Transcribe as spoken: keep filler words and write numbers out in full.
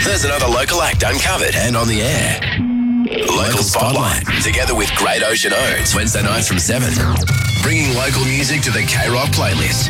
There's another local act uncovered and on the air. Local Spotlight, together with Great Ocean Oats, Wednesday nights from seven. Bringing local music to the K-Rock playlist.